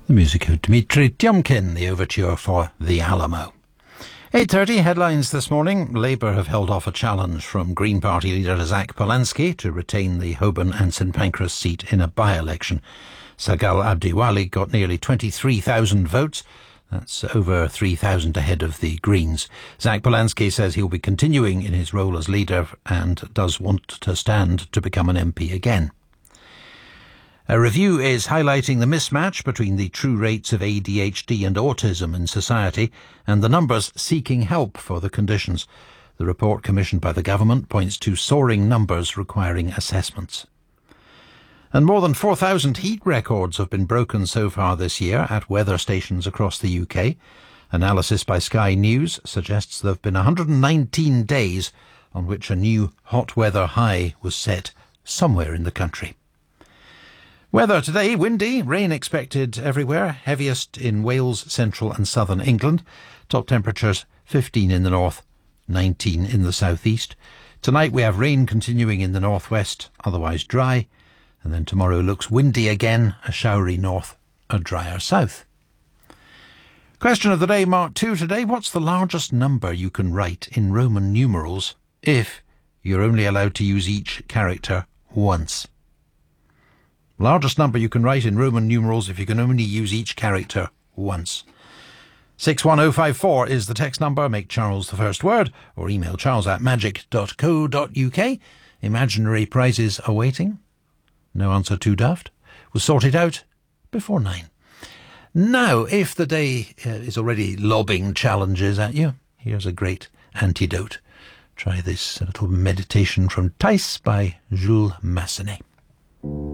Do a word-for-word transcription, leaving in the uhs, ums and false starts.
The music of Dmitry Tiomkin, the overture for The Alamo. eight thirty, headlines this morning. Labour have held off a challenge from Green Party leader Zach Polanski to retain the Holborn and St Pancras seat in a by-election. Sagal Abdiwali got nearly twenty-three thousand votes. That's over three thousand ahead of the Greens. Zach Polanski says he'll be continuing in his role as leader and does want to stand to become an M P again. A review is highlighting the mismatch between the true rates of A D H D and autism in society and the numbers seeking help for the conditions. The report commissioned by the government points to soaring numbers requiring assessments. And more than four thousand heat records have been broken so far this year at weather stations across the U K. Analysis by Sky News suggests there have been one hundred nineteen days on which a new hot weather high was set somewhere in the country. Weather today, windy, rain expected everywhere, heaviest in Wales, central and southern England. Top temperatures fifteen in the north, nineteen in the southeast. Tonight we have rain continuing in the northwest, otherwise dry. And then tomorrow looks windy again, a showery north, a drier south. Question of the day, Mark two today. What's the largest number you can write in Roman numerals if you're only allowed to use each character once? Largest number you can write in Roman numerals if you can only use each character once. six one oh five four is the text number. Make Charles the first word or email charles at magic dot co dot uk. Imaginary prizes awaiting. No answer too daft. We'll sort it out before nine. Now, if the day uh, is already lobbing challenges at you, here's a great antidote. Try this little meditation from Thais by Jules Massenet.